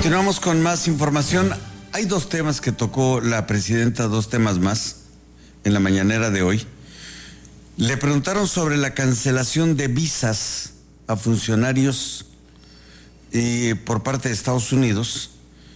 Continuamos con más información. Hay dos temas que tocó la presidenta, dos temas más en la mañanera de hoy. Le preguntaron sobre la cancelación de visas a funcionarios por parte de Estados Unidos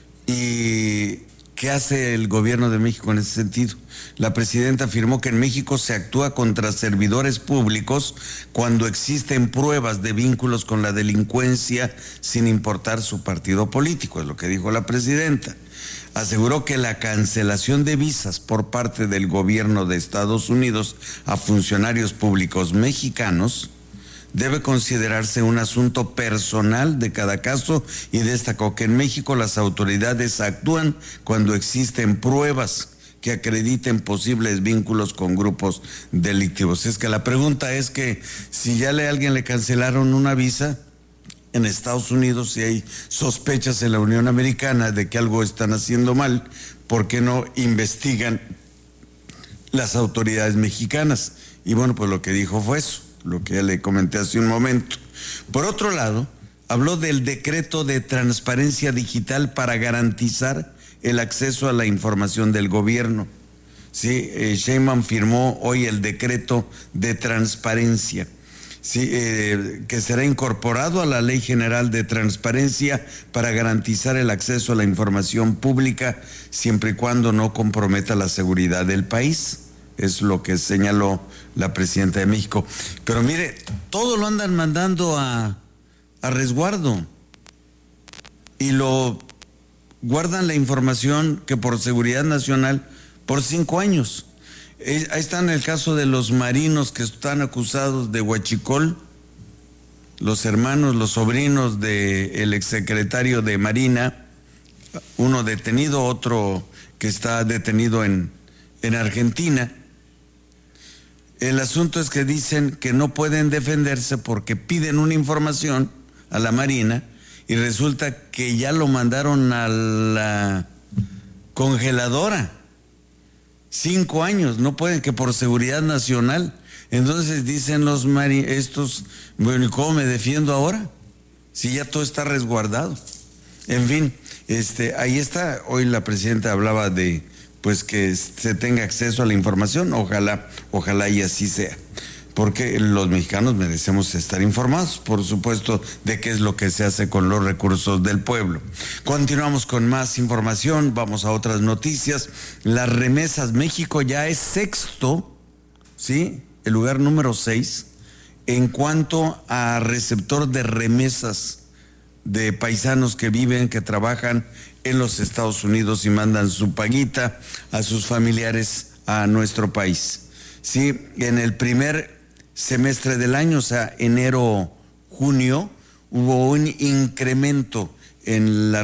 y qué hace el gobierno de México en ese sentido. La presidenta afirmó que en México se actúa contra servidores públicos cuando existen pruebas de vínculos con la delincuencia sin importar su partido político, es lo que dijo la presidenta. Aseguró que la cancelación de visas por parte del gobierno de Estados Unidos a funcionarios públicos mexicanos debe considerarse un asunto personal de cada caso y destacó que en México las autoridades actúan cuando existen pruebas que acrediten posibles vínculos con grupos delictivos. Es que la pregunta es que si ya a alguien le cancelaron una visa en Estados Unidos y hay sospechas en la Unión Americana de que algo están haciendo mal, ¿por qué no investigan las autoridades mexicanas? Y bueno, pues lo que dijo fue eso, lo que ya le comenté hace un momento. Por otro lado, habló del decreto de transparencia digital para garantizar el acceso a la información del gobierno. Sí, Sheinbaum firmó hoy el decreto de transparencia, sí, que será incorporado a la Ley General de Transparencia para garantizar el acceso a la información pública siempre y cuando no comprometa la seguridad del país. Es lo que señaló la presidenta de México. Pero mire, todo lo andan mandando a resguardo y lo guardan la información que por seguridad nacional por 5 años. Ahí está en el caso de los marinos que están acusados de huachicol, los hermanos, los sobrinos del exsecretario de Marina, uno detenido, otro que está detenido en Argentina. El asunto es que dicen que no pueden defenderse porque piden una información a la Marina y resulta que ya lo mandaron a la congeladora. 5 años, no pueden, que por seguridad nacional. Entonces dicen los estos, bueno, ¿y cómo me defiendo ahora? Si ya todo está resguardado. En fin, ahí está. Hoy la presidenta hablaba de pues que se tenga acceso a la información, ojalá y así sea, porque los mexicanos merecemos estar informados, por supuesto, de qué es lo que se hace con los recursos del pueblo. Continuamos con más información, vamos a otras noticias. Las remesas, México ya es sexto, ¿sí? El lugar número 6 en cuanto a receptor de remesas de paisanos que viven, que trabajan en los Estados Unidos y mandan su paguita a sus familiares a nuestro país. Sí, en el primer semestre del año, o sea, enero-junio, hubo un incremento en la